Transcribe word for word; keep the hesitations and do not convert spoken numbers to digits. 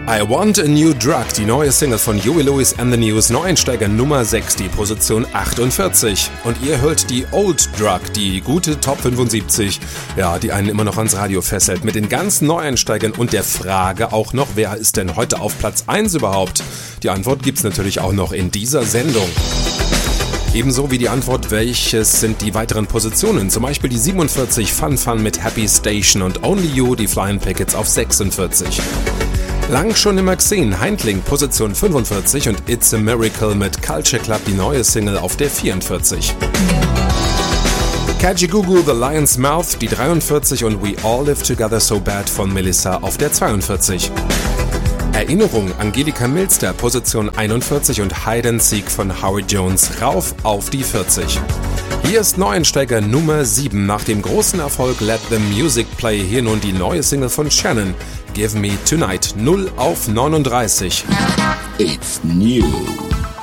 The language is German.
I Want a New Drug, die neue Single von Huey Lewis and the News, Neueinsteiger Nummer sechs, die Position achtundvierzig. Und ihr hört die Old Drug, die gute Top fünfundsiebzig, ja, die einen immer noch ans Radio fesselt, mit den ganzen Neueinsteigern und der Frage auch noch, wer ist denn heute auf Platz eins überhaupt? Die Antwort gibt's natürlich auch noch in dieser Sendung. Ebenso wie die Antwort, welches sind die weiteren Positionen, zum Beispiel die siebenundvierzig, Fun Fun mit Happy Station und Only You, die Flying Pickets auf sechsundvierzig. Lang schon immer gesehen, Heindling, Position fünfundvierzig und It's a Miracle mit Culture Club, die neue Single auf der vierundvierzig. Kajagoogoo, The Lion's Mouth, die dreiundvierzig und We All Live Together So Bad von Melissa auf der zweiundvierzig. Erinnerung, Angelika Milster, Position einundvierzig und Hide and Seek von Howard Jones rauf auf die vierzig. Hier ist Neueinsteiger Nummer sieben. Nach dem großen Erfolg Let the Music Play hier nun die neue Single von Shannon, Give Me Tonight, null auf neununddreißig. It's new.